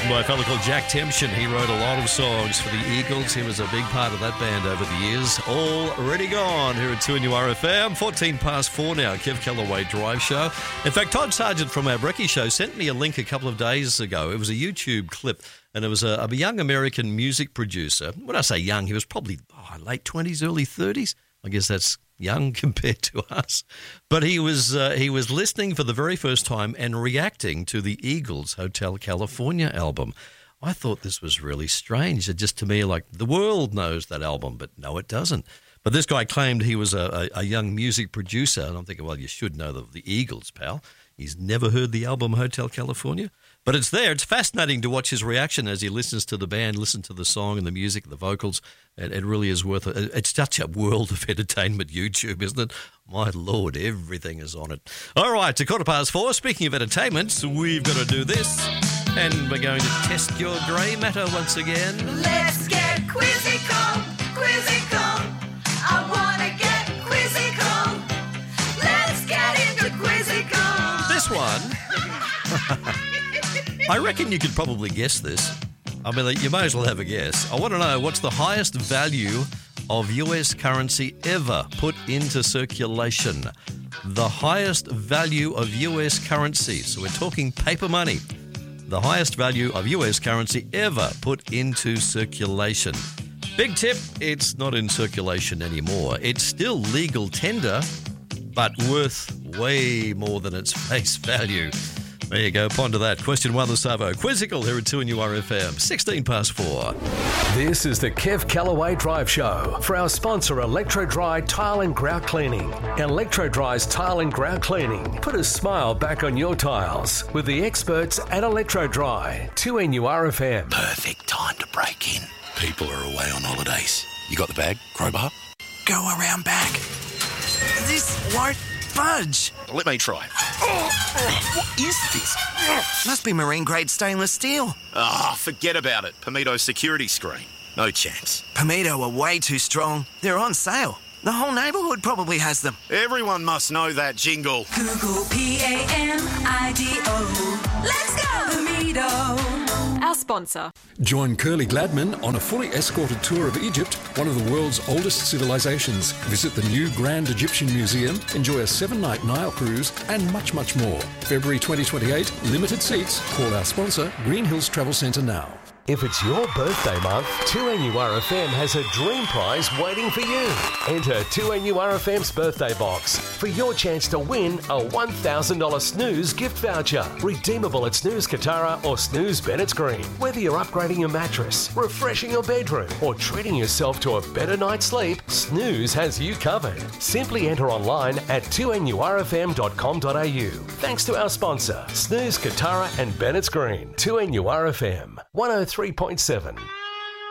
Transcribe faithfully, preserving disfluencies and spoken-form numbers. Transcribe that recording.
By a fellow called Jack Tempchin. He wrote a lot of songs for the Eagles. He was a big part of that band over the years. Already gone here at two N U R F M. fourteen past four now, Kev Callaway Drive Show. In fact, Todd Sargent from our Brekkie Show sent me a link a couple of days ago. It was a YouTube clip, and it was a, a young American music producer. When I say young, he was probably oh, late twenties, early thirties. I guess that's young compared to us. But he was uh, he was listening for the very first time and reacting to the Eagles' Hotel California album. I thought this was really strange. It just to me, like, the world knows that album, but no, it doesn't. But this guy claimed he was a, a, a young music producer, and I'm thinking, well, you should know the, the Eagles, pal. He's never heard the album Hotel California. But it's there. It's fascinating to watch his reaction as he listens to the band, listen to the song and the music, the vocals. It, it really is worth it. It's such a world of entertainment, YouTube, isn't it? My Lord, everything is on it. All right, to quarter past four. Speaking of entertainment, we've got to do this. And we're going to test your grey matter once again. Let's get quizzical, quizzical. I want to get quizzical. Let's get into quizzical. This one... I reckon you could probably guess this. I mean, you may as well have a guess. I want to know, what's the highest value of U S currency ever put into circulation? The highest value of U S currency. So we're talking paper money. The highest value of U S currency ever put into circulation. Big tip, it's not in circulation anymore. It's still legal tender, but worth way more than its face value. There you go, ponder that. Question one, the Savo. Quizzical here at two N U R F M, sixteen past four. This is the Kev Callaway Drive Show for our sponsor, Electro Dry Tile and Grout Cleaning. Electro Dry's Tile and Grout Cleaning. Put a smile back on your tiles with the experts at Electro Dry, two N U R F M. Perfect time to break in. People are away on holidays. You got the bag? Crowbar? Go around back. This won't budge. Let me try. What is this? Must be marine-grade stainless steel. Ah, oh, forget about it. Pomito security screen. No chance. Pomito are way too strong. They're on sale. The whole neighbourhood probably has them. Everyone must know that jingle. Google P A M I D O. Let's go, Pomito. Our sponsor. Join Curly Gladman on a fully escorted tour of Egypt, one of the world's oldest civilizations. Visit the new Grand Egyptian Museum, enjoy a seven-night Nile cruise, and much, much more. February twenty twenty-eight, limited seats. Call our sponsor, Green Hills Travel Centre now. If it's your birthday month, two N U R F M has a dream prize waiting for you. Enter two N U R F M's birthday box for your chance to win a one thousand dollars Snooze gift voucher. Redeemable at Snooze Katara or Snooze Bennett's Green. Whether you're upgrading your mattress, refreshing your bedroom, or treating yourself to a better night's sleep, Snooze has you covered. Simply enter online at two N U R F M dot com dot A U. Thanks to our sponsor, Snooze Katara and Bennett's Green. two N U R F M one oh three point seven.